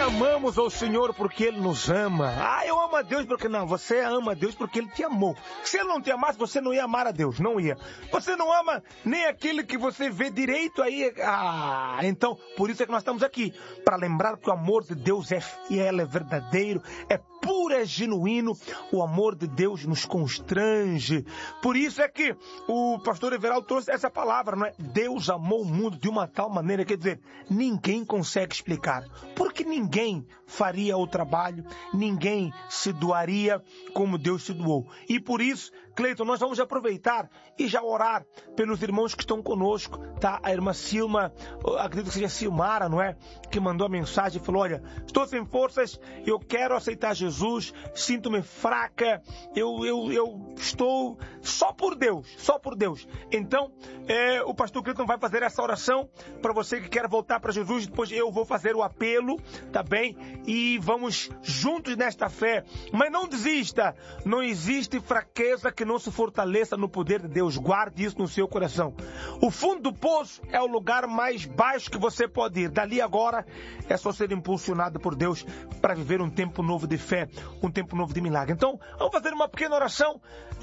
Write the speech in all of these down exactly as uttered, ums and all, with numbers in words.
amamos ao Senhor porque Ele nos ama. Ah, eu amo a Deus porque não. Você ama a Deus porque Ele te amou. Se Ele não te amasse, você não ia amar a Deus. Não ia. Você não ama nem aquele que você vê direito aí. Ah, então, por isso é que nós estamos aqui. Para lembrar que o amor de Deus é fiel, é verdadeiro, é puro, é genuíno. O amor de Deus nos constrange. Por isso é que o pastor Everaldo trouxe essa palavra, não é? Deus amou o mundo de uma tal maneira, quer dizer, ninguém consegue explicar. Porque ninguém faria o trabalho, ninguém se doaria como Deus se doou. E por isso, Cleiton, nós vamos aproveitar e já orar pelos irmãos que estão conosco, tá? A irmã Silma, acredito que seja Silmara, não é? Que mandou a mensagem e falou, olha, estou sem forças, eu quero aceitar Jesus, sinto-me fraca, eu, eu, eu estou só por Deus, só por Deus. Então, é, o pastor Cleiton vai fazer essa oração para você que quer voltar para Jesus, depois eu vou fazer o apelo, tá bem? E vamos juntos nesta fé. Mas não desista, não existe fraqueza que não se fortaleça no poder de Deus. Guarde isso no seu coração. O fundo do poço é o lugar mais baixo que você pode ir. Dali agora é só ser impulsionado por Deus para viver um tempo novo de fé, um tempo novo de milagre. Então, vamos fazer uma pequena oração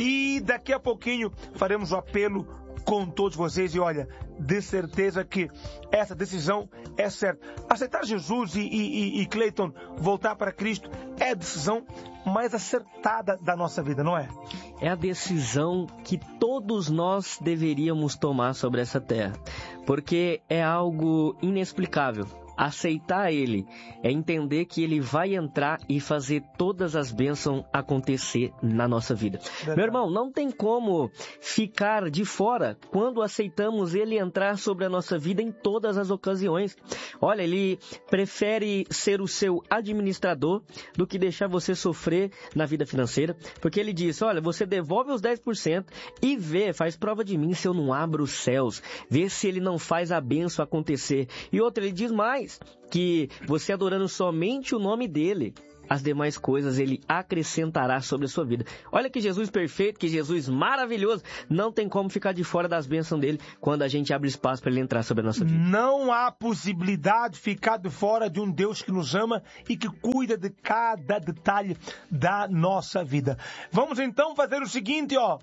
e daqui a pouquinho faremos o apelo com todos vocês. E olha, de certeza que essa decisão é certa. Aceitar Jesus e, e, e Cleiton, voltar para Cristo é a decisão mais acertada da nossa vida, não é? É a decisão que todos nós deveríamos tomar sobre essa terra, porque é algo inexplicável. Aceitar Ele é entender que Ele vai entrar e fazer todas as bênçãos acontecer na nossa vida. Verdade. Meu irmão, não tem como ficar de fora quando aceitamos Ele entrar sobre a nossa vida em todas as ocasiões. Olha, Ele prefere ser o seu administrador do que deixar você sofrer na vida financeira, porque Ele diz, olha, você devolve os dez por cento e vê, faz prova de mim se eu não abro os céus, vê se Ele não faz a bênção acontecer. E outra, Ele diz mais, que você adorando somente o nome dele, as demais coisas Ele acrescentará sobre a sua vida. Olha que Jesus perfeito, que Jesus maravilhoso. Não tem como ficar de fora das bênçãos dele quando a gente abre espaço para Ele entrar sobre a nossa vida. Não há possibilidade de ficar de fora de um Deus que nos ama e que cuida de cada detalhe da nossa vida. Vamos então fazer o seguinte, ó.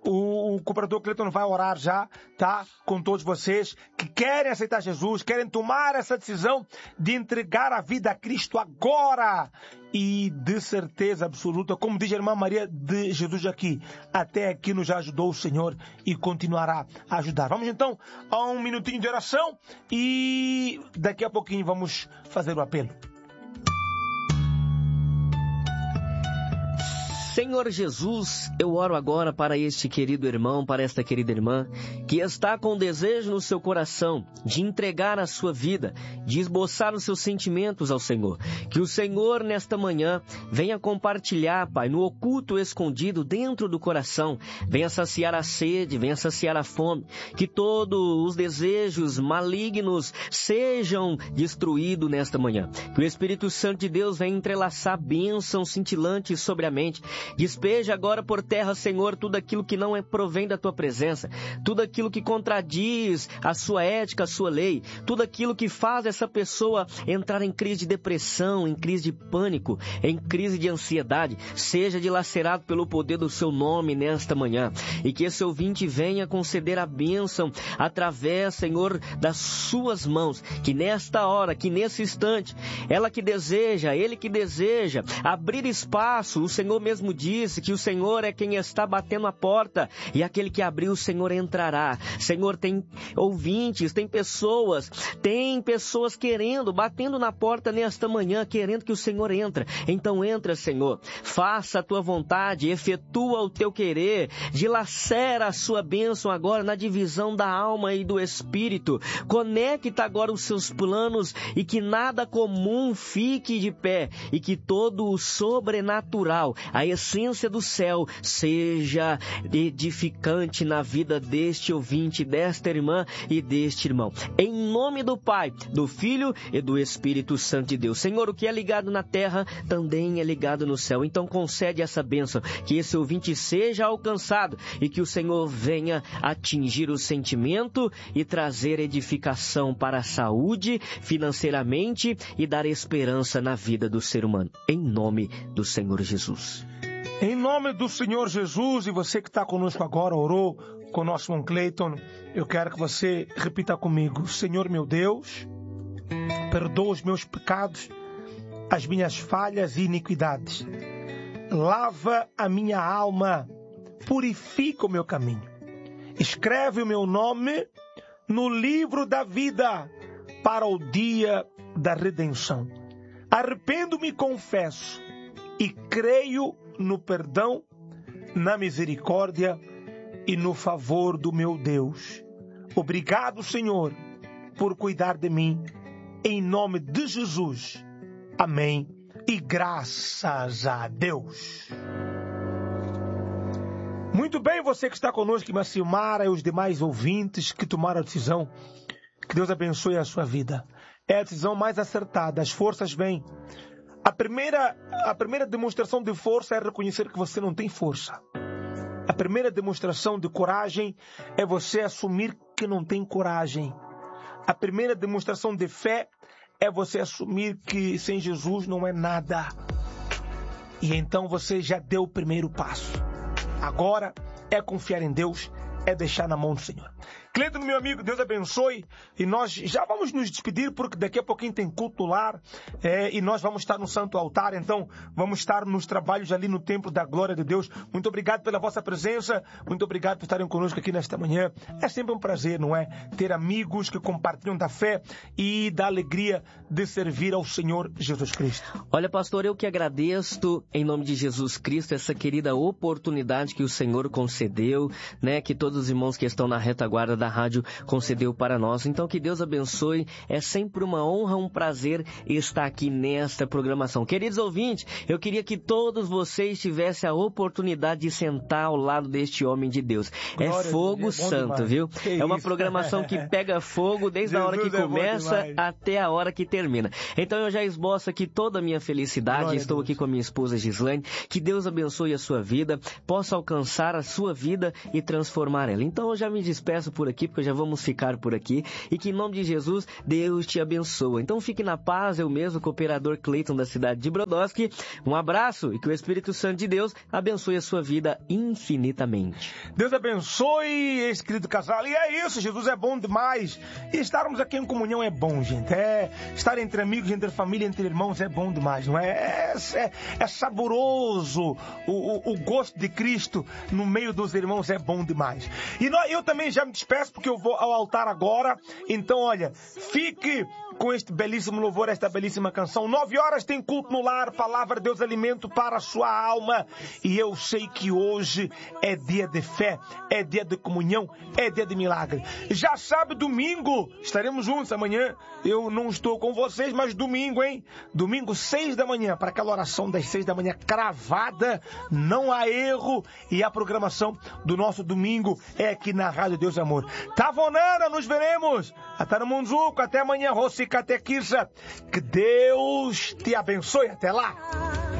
O, o cooperador Cleiton vai orar já, tá? Com todos vocês que querem aceitar Jesus, querem tomar essa decisão de entregar a vida a Cristo agora. E de certeza absoluta, como diz a irmã Maria de Jesus aqui, até aqui nos já ajudou o Senhor e continuará a ajudar. Vamos então a um minutinho de oração e daqui a pouquinho vamos fazer o apelo. Senhor Jesus, eu oro agora para este querido irmão, para esta querida irmã, que está com desejo no seu coração de entregar a sua vida, de esboçar os seus sentimentos ao Senhor. Que o Senhor, nesta manhã, venha compartilhar, Pai, no oculto escondido dentro do coração, venha saciar a sede, venha saciar a fome, que todos os desejos malignos sejam destruídos nesta manhã. Que o Espírito Santo de Deus venha entrelaçar bênçãos cintilantes sobre a mente. Despeja agora por terra, Senhor, tudo aquilo que não é provém da Tua presença, tudo aquilo que contradiz a Sua ética, a Sua lei, tudo aquilo que faz essa pessoa entrar em crise de depressão, em crise de pânico, em crise de ansiedade, seja dilacerado pelo poder do Seu nome nesta manhã, e que esse ouvinte venha conceder a bênção através, Senhor, das Suas mãos, que nesta hora, que nesse instante, ela que deseja, ele que deseja abrir espaço, o Senhor mesmo disse que o Senhor é quem está batendo a porta e aquele que abrir o Senhor entrará. Senhor, tem ouvintes, tem pessoas, tem pessoas querendo, batendo na porta nesta manhã, querendo que o Senhor entre. Então entra, Senhor, faça a Tua vontade, efetua o Teu querer, dilacera a Sua bênção agora na divisão da alma e do Espírito. Conecta agora os Seus planos e que nada comum fique de pé e que todo o sobrenatural, a essência do céu, seja edificante na vida deste ouvinte ouvinte, desta irmã e deste irmão. Em nome do Pai, do Filho e do Espírito Santo de Deus. Senhor, o que é ligado na terra também é ligado no céu. Então concede essa bênção, que esse ouvinte seja alcançado e que o Senhor venha atingir o sentimento e trazer edificação para a saúde, financeiramente, e dar esperança na vida do ser humano. Em nome do Senhor Jesus. Em nome do Senhor Jesus, e você que está conosco agora, orou com o nosso irmão Cleiton, eu quero que você repita comigo: Senhor meu Deus, perdoa os meus pecados, as minhas falhas e iniquidades. Lava a minha alma, purifica o meu caminho. Escreve o meu nome no livro da vida para o dia da redenção. Arrependo-me e confesso e creio no perdão, na misericórdia e no favor do meu Deus. Obrigado, Senhor, por cuidar de mim. Em nome de Jesus. Amém. E graças a Deus. Muito bem, você que está conosco, irmã Silmara, e os demais ouvintes que tomaram a decisão. Que Deus abençoe a sua vida. É a decisão mais acertada. As forças vêm. A primeira, a primeira demonstração de força é reconhecer que você não tem força. A primeira demonstração de coragem é você assumir que não tem coragem. A primeira demonstração de fé é você assumir que sem Jesus não é nada. E então você já deu o primeiro passo. Agora é confiar em Deus, é deixar na mão do Senhor. Cleiton, meu amigo, Deus abençoe. E nós já vamos nos despedir, porque daqui a pouquinho tem culto no lar. É, e nós vamos estar no Santo Altar. Então, vamos estar nos trabalhos ali no Templo da Glória de Deus. Muito obrigado pela vossa presença. Muito obrigado por estarem conosco aqui nesta manhã. É sempre um prazer, não é? Ter amigos que compartilham da fé e da alegria de servir ao Senhor Jesus Cristo. Olha, pastor, eu que agradeço, em nome de Jesus Cristo, essa querida oportunidade que o Senhor concedeu, né? Que todos os irmãos que estão na retaguarda da rádio concedeu para nós. Então, que Deus abençoe. É sempre uma honra, um prazer estar aqui nesta programação. Queridos ouvintes, eu queria que todos vocês tivessem a oportunidade de sentar ao lado deste homem de Deus. Glória é fogo é santo, demais. Viu? Que é uma isso? programação que pega fogo desde Jesus a hora que começa é até a hora que termina. Então, eu já esboço aqui toda a minha felicidade. Glória Estou aqui com a minha esposa Gislaine. Que Deus abençoe a sua vida, possa alcançar a sua vida e transformar ela. Então, eu já me despeço por aqui, porque já vamos ficar por aqui, e que em nome de Jesus, Deus te abençoe. Então fique na paz, eu mesmo, cooperador Cleiton da cidade de Brodowski. Um abraço e que o Espírito Santo de Deus abençoe a sua vida infinitamente. Deus abençoe esse querido casal. E é isso, Jesus é bom demais. E estarmos aqui em comunhão é bom, gente. É estar entre amigos, entre família, entre irmãos é bom demais, não é? É, é, é saboroso. O, o, o gosto de Cristo no meio dos irmãos é bom demais. E nós, eu também já me despeço, porque eu vou ao altar agora. Então, olha, fique com este belíssimo louvor, esta belíssima canção. Nove horas tem culto no lar, palavra de Deus, alimento para a sua alma. E eu sei que hoje é dia de fé, é dia de comunhão, é dia de milagre. Já sabe, domingo, estaremos juntos amanhã. Eu não estou com vocês, mas domingo, hein? Domingo, seis da manhã, para aquela oração das seis da manhã cravada, não há erro. E a programação do nosso domingo é aqui na Rádio Deus Amor. Tavonana, nos veremos. Até no Munzuco, até amanhã, Rossi Catequisa. Que Deus te abençoe. Até lá.